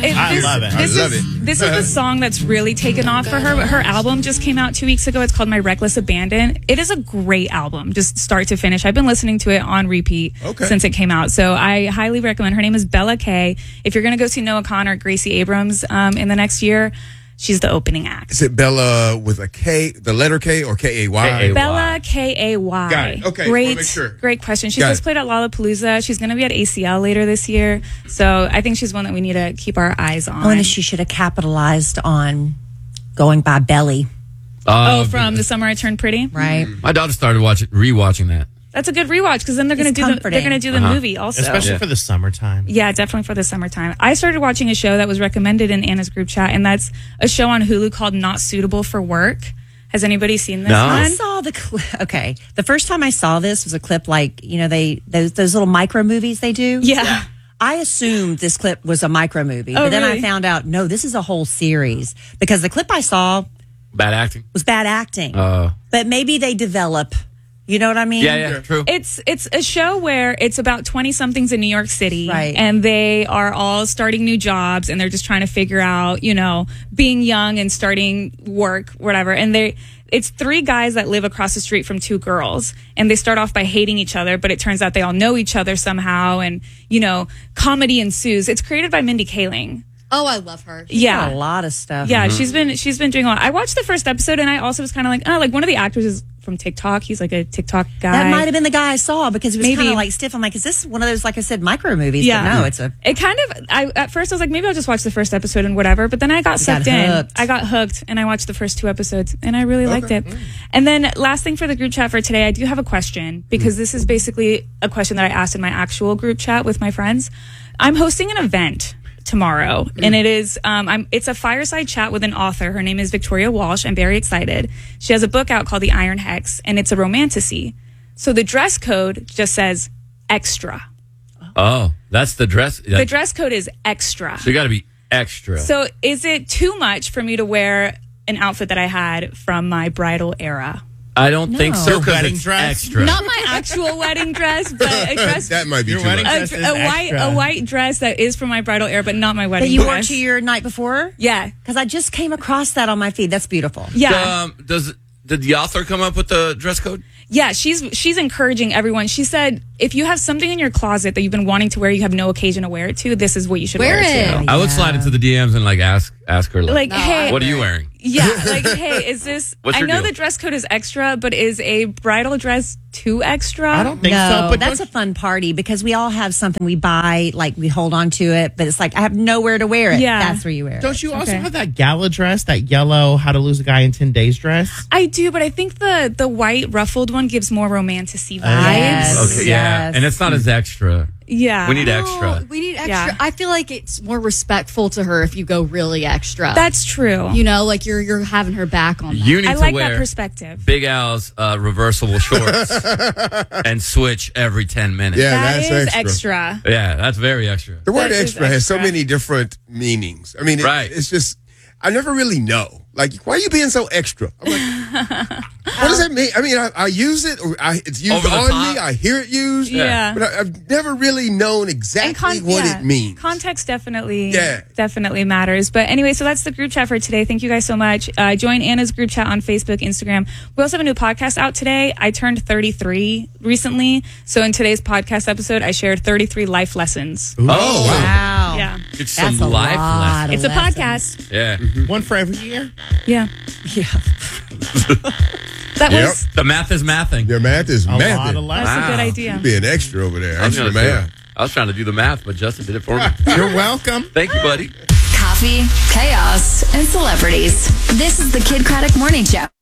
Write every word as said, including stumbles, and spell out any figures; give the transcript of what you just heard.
it, I this, love it. This I love is it. this is the song that's really taken off for her. Her album just came out two weeks ago. It's called My Reckless Abandon. It is a great album, just start to finish. I've been listening to it on repeat Okay. since it came out, so I highly recommend. Her name is Bella Kay. If you're going to go see Noah Kahan or Gracie Abrams um, in the next year, she's the opening act. Is it Bella with a K, the letter K, or K A Y? K A Y. Bella K A Y. Got it. Okay, Great, wanna make sure. great question. She Got just it. played at Lollapalooza. She's going to be at A C L later this year. So I think she's one that we need to keep our eyes on. Oh, and she should have capitalized on going by Belly, Oh, from The Summer I Turned Pretty. right? My daughter started watching, rewatching that. That's a good rewatch because then they're going to It's do the, comforting. they're going to do the Uh-huh. movie also. Especially Yeah. for the summertime. Yeah, definitely for the summertime. I started watching a show that was recommended in Anna's group chat, and that's a show on Hulu called Not Suitable for Work. Has anybody seen this No. I one? saw the cl- okay. The first time I saw this was a clip like you know they those those little micro movies they do. Yeah. I assumed this clip was a micro movie, Oh, but then really? I found out no, this is a whole series because the clip I saw Bad acting. was bad acting. Uh, But maybe they develop. You know what I mean? yeah, yeah, true. It's it's a show where it's about twenty somethings in New York City, Right. and they are all starting new jobs, and they're just trying to figure out, you know, being young and starting work, whatever. And they, it's three guys that live across the street from two girls, and they start off by hating each other, but it turns out they all know each other somehow, and you know, comedy ensues. It's created by Mindy Kaling. Oh, I love her. Yeah, A lot of stuff. yeah, she's been she's been doing a lot. I watched the first episode, and I also was kind of like, oh, like one of the actors is from TikTok. He's like a TikTok guy. That might have been the guy I saw because he was Maybe. kind of like stiff. I'm like, is this one of those, like I said, micro movies? Yeah. But no, it's a. It kind of. I at first I was like, maybe I'll just watch the first episode and whatever. But then I got You sucked got in. hooked. I got hooked, and I watched the first two episodes, and I really liked it. And then last thing for the group chat for today, I do have a question because this is basically a question that I asked in my actual group chat with my friends. I'm hosting an event tomorrow, and it is um I'm it's a fireside chat with an author. Her name is Victoria Walsh. I'm very excited. She has a book out called The Iron Hex, and it's a romantasy. So the dress code just says extra. oh, that's the dress. The dress code is extra. So you got to be extra. So is it too much for me to wear an outfit that I had from my bridal era? I don't think so Your because wedding it's dress? extra. Not my actual wedding dress, but a dress. That might be Your too wedding much. a, dress is a white extra. a white dress that is from my bridal era, but not my wedding That you wore dress. to your night before? Yeah, Because I just came across that on my feed. That's beautiful. yeah. Um, does did the author come up with the dress code? Yeah, she's she's encouraging everyone. She said, if you have something in your closet that you've been wanting to wear, you have no occasion to wear it to, this is what you should wear, Wear it to. it. I would slide into the D Ms and like ask ask her like, Like, hey, what are you wearing? yeah, like, hey, is this? What's I your know deal? the dress code is extra, but is a bridal dress too extra? I don't think no, so. But that's don't- a fun party because we all have something we buy, like we hold on to it, but it's like I have nowhere to wear it. Yeah. That's where you wear it. Don't you also Okay. have that gala dress, that yellow How to Lose a Guy in ten days dress? I do, but I think the the white ruffled one gives more romantasy vibes. Yes. Okay, yeah, Yes. and it's not as extra. Yeah, We need No, extra. We need extra. Yeah. I feel like it's more respectful to her if you go really extra. That's true. you know, like you're you're having her back on that. You need I to like wear that perspective. Big Al's uh, reversible shorts and switch every ten minutes. Yeah, That that's is extra. extra. Yeah, that's very extra. The word That is extra has so extra. many different meanings. I mean, it, Right. it's just, I never really know. Like, why are you being so extra? I'm like, what does that mean? I mean, I, I use it, or I, it's used Over the on top? me. I hear it used. Yeah. But I, I've never really known exactly And con- what yeah, it means. Context definitely, Yeah. definitely matters. But anyway, so that's the group chat for today. Thank you guys so much. Uh, join Anna's group chat on Facebook, Instagram. We also have a new podcast out today. I turned thirty-three recently, so in today's podcast episode, I shared thirty-three life lessons. Oh, wow. Wow. Yeah, It's That's some a life lot lessons. it's a lessons. podcast. Yeah. One for every year? Yeah, Yeah. that Yep. was The math is mathing. Your math is A lot math. of lessons. that's a good Wow. idea. Be an extra over there. I was, Extra gonna say- math. I was trying to do the math, but Justin did it for me. You're welcome. Thank you, buddy. Coffee, chaos, and celebrities. This is the Kid Craddock Morning Show.